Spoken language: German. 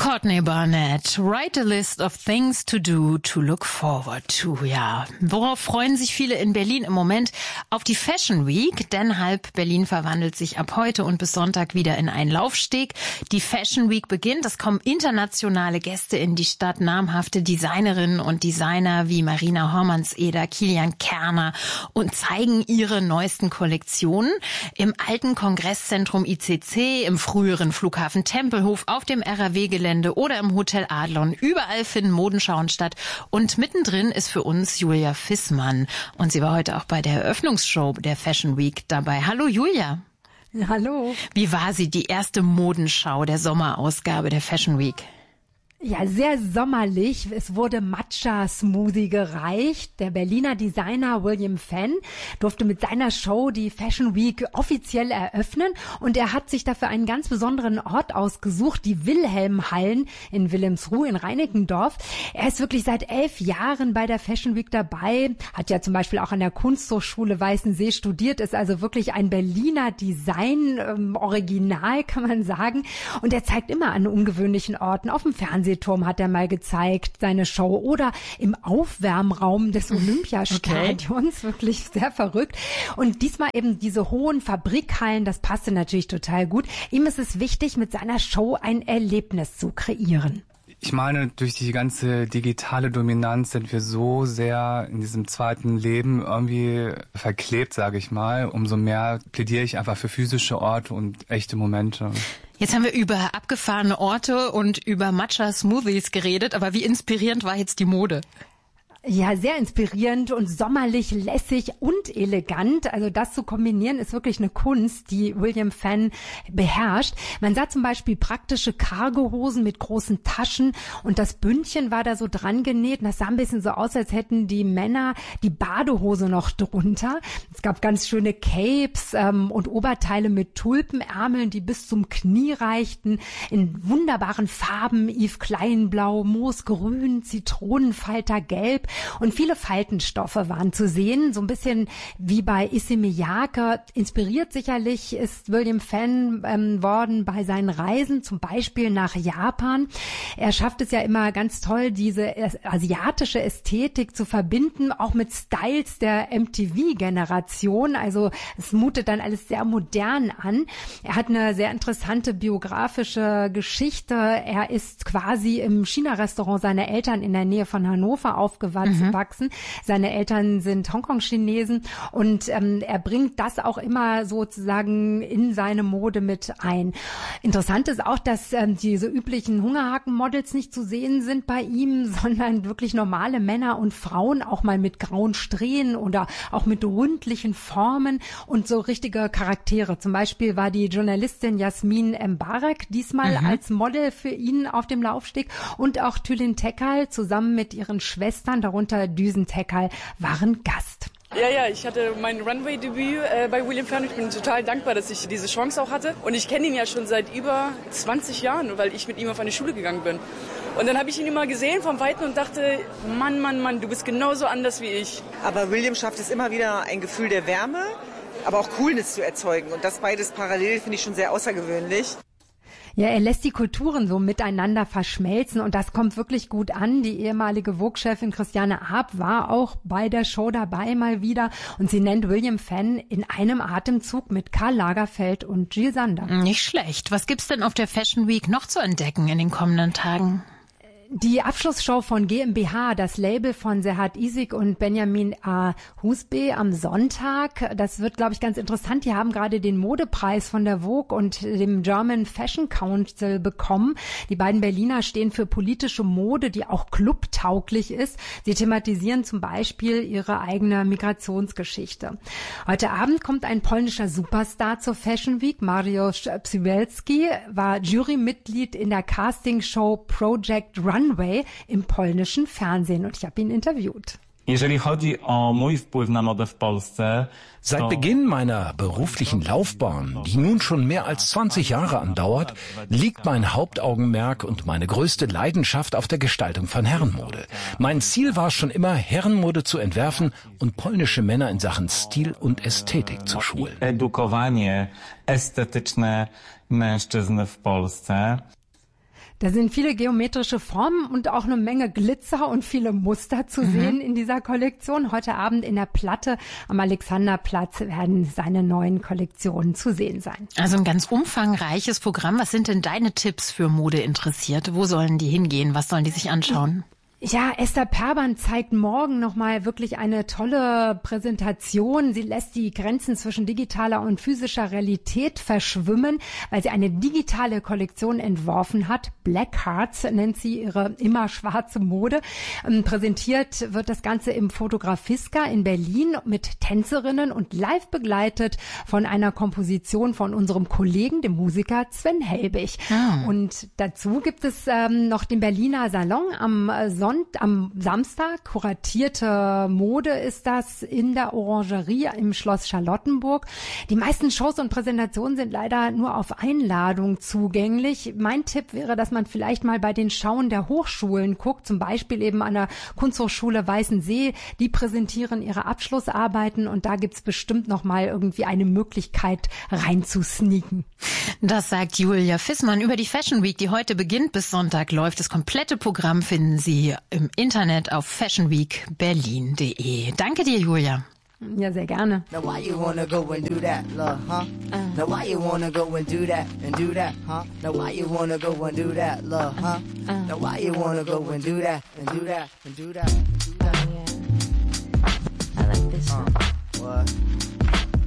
Courtney Barnett, write a list of things to do to look forward to. Ja, worauf freuen sich viele in Berlin im Moment? Auf die Fashion Week, denn halb Berlin verwandelt sich ab heute und bis Sonntag wieder in einen Laufsteg. Die Fashion Week beginnt, es kommen internationale Gäste in die Stadt, namhafte Designerinnen und Designer wie Marina Hormanseder, Kilian Kerner und zeigen ihre neuesten Kollektionen im alten Kongresszentrum ICC, im früheren Flughafen Tempelhof, auf dem RAW-Gelände oder im Hotel Adlon. Überall finden Modenschauen statt. Und mittendrin ist für uns Julia Fissmann. Und sie war heute auch bei der Eröffnungsshow der Fashion Week dabei. Hallo Julia. Hallo. Wie war sie, die erste Modenschau der Sommerausgabe der Fashion Week? Ja, sehr sommerlich. Es wurde Matcha-Smoothie gereicht. Der Berliner Designer William Fenn durfte mit seiner Show die Fashion Week offiziell eröffnen und er hat sich dafür einen ganz besonderen Ort ausgesucht, die Wilhelmhallen in Wilhelmsruh in Reinickendorf. Er ist wirklich seit 11 Jahren bei der Fashion Week dabei, hat ja zum Beispiel auch an der Kunsthochschule Weißensee studiert, ist also wirklich ein Berliner Design-Original, kann man sagen. Und er zeigt immer an ungewöhnlichen Orten, auf dem Fernsehturm hat er mal gezeigt, seine Show, oder im Aufwärmraum des Olympiastadions, wirklich sehr verrückt. Und diesmal eben diese hohen Fabrikhallen, das passte natürlich total gut. Ihm ist es wichtig, mit seiner Show ein Erlebnis zu kreieren. Ich meine, durch die ganze digitale Dominanz sind wir so sehr in diesem zweiten Leben irgendwie verklebt, sage ich mal. Umso mehr plädiere ich einfach für physische Orte und echte Momente. Jetzt haben wir über abgefahrene Orte und über Matcha-Smoothies geredet, aber wie inspirierend war jetzt die Mode? Ja, sehr inspirierend und sommerlich, lässig und elegant. Also das zu kombinieren ist wirklich eine Kunst, die William Fenn beherrscht. Man sah zum Beispiel praktische Cargohosen mit großen Taschen und das Bündchen war da so dran genäht. Und das sah ein bisschen so aus, als hätten die Männer die Badehose noch drunter. Es gab ganz schöne Capes und Oberteile mit Tulpenärmeln, die bis zum Knie reichten, in wunderbaren Farben, Yves Kleinblau, Moosgrün, Zitronenfaltergelb. Und viele Faltenstoffe waren zu sehen, so ein bisschen wie bei Issey Miyake. Inspiriert sicherlich ist William Fenn worden bei seinen Reisen, zum Beispiel nach Japan. Er schafft es ja immer ganz toll, diese asiatische Ästhetik zu verbinden, auch mit Styles der MTV-Generation. Also es mutet dann alles sehr modern an. Er hat eine sehr interessante biografische Geschichte. Er ist quasi im China-Restaurant seiner Eltern in der Nähe von Hannover aufgewachsen. Seine Eltern sind Hongkong-Chinesen und er bringt das auch immer sozusagen in seine Mode mit ein. Interessant ist auch, dass diese üblichen Hungerhaken-Models nicht zu sehen sind bei ihm, sondern wirklich normale Männer und Frauen, auch mal mit grauen Strähnen oder auch mit rundlichen Formen und so richtige Charaktere. Zum Beispiel war die Journalistin Jasmin Mbarek diesmal als Model für ihn auf dem Laufsteg und auch Tülin Tekal zusammen mit ihren Schwestern, darunter Düsen Tekal, waren Gast. Ja, ich hatte mein Runway-Debüt bei William Fenn. Ich bin total dankbar, dass ich diese Chance auch hatte. Und ich kenne ihn ja schon seit über 20 Jahren, weil ich mit ihm auf eine Schule gegangen bin. Und dann habe ich ihn immer gesehen vom Weiten und dachte, Mann, du bist genauso anders wie ich. Aber William schafft es immer wieder, ein Gefühl der Wärme, aber auch Coolness zu erzeugen. Und das beides parallel finde ich schon sehr außergewöhnlich. Ja, er lässt die Kulturen so miteinander verschmelzen und das kommt wirklich gut an. Die ehemalige Vogue-Chefin Christiane Arp war auch bei der Show dabei mal wieder und sie nennt William Fenn in einem Atemzug mit Karl Lagerfeld und Jill Sander. Nicht schlecht. Was gibt's denn auf der Fashion Week noch zu entdecken in den kommenden Tagen? Die Abschlussshow von GmbH, das Label von Serhat Isik und Benjamin A. Husbe am Sonntag, das wird, glaube ich, ganz interessant. Die haben gerade den Modepreis von der Vogue und dem German Fashion Council bekommen. Die beiden Berliner stehen für politische Mode, die auch clubtauglich ist. Sie thematisieren zum Beispiel ihre eigene Migrationsgeschichte. Heute Abend kommt ein polnischer Superstar zur Fashion Week. Mariusz Przybylski war Jurymitglied in der Castingshow Project Runway im polnischen Fernsehen und ich habe ihn interviewt. Seit Beginn meiner beruflichen Laufbahn, die nun schon mehr als 20 Jahre andauert, liegt mein Hauptaugenmerk und meine größte Leidenschaft auf der Gestaltung von Herrenmode. Mein Ziel war schon immer, Herrenmode zu entwerfen und polnische Männer in Sachen Stil und Ästhetik zu schulen. Edukowanie estetyczne mężczyzn w Polsce. Da sind viele geometrische Formen und auch eine Menge Glitzer und viele Muster zu sehen in dieser Kollektion. Heute Abend in der Platte am Alexanderplatz werden seine neuen Kollektionen zu sehen sein. Also ein ganz umfangreiches Programm. Was sind denn deine Tipps für Modeinteressierte? Wo sollen die hingehen? Was sollen die sich anschauen? Ja, Esther Perban zeigt morgen nochmal wirklich eine tolle Präsentation. Sie lässt die Grenzen zwischen digitaler und physischer Realität verschwimmen, weil sie eine digitale Kollektion entworfen hat. Black Hearts nennt sie ihre immer schwarze Mode. Präsentiert wird das Ganze im Fotografiska in Berlin mit Tänzerinnen und live begleitet von einer Komposition von unserem Kollegen, dem Musiker Sven Helbig. Und dazu gibt es noch den Berliner Salon am Samstag. Kuratierte Mode ist das in der Orangerie im Schloss Charlottenburg. Die meisten Shows und Präsentationen sind leider nur auf Einladung zugänglich. Mein Tipp wäre, dass man vielleicht mal bei den Schauen der Hochschulen guckt, zum Beispiel eben an der Kunsthochschule Weißensee. Die präsentieren ihre Abschlussarbeiten und da gibt's bestimmt noch mal irgendwie eine Möglichkeit reinzusneaken. Das sagt Julia Fissmann über die Fashion Week, die heute beginnt bis Sonntag läuft. Das komplette Programm finden Sie im Internet auf fashionweekberlin.de. Danke dir, Julia. Ja, sehr gerne. Now why you wanna go and do that, love, huh? Now why you wanna go and do that, huh? Now why you wanna go and do that, love, huh? Now why you wanna go and do that, and do that, and do that, and do that? I like this one. What?